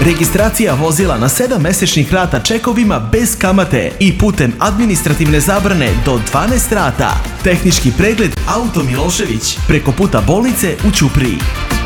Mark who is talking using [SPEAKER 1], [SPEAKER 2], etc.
[SPEAKER 1] Registracija vozila na 7 mesečnih rata čekovima bez kamate i putem administrativne zabrane do 12 rata. Tehnički pregled Auto Milošević preko puta bolnice u Ćupriji.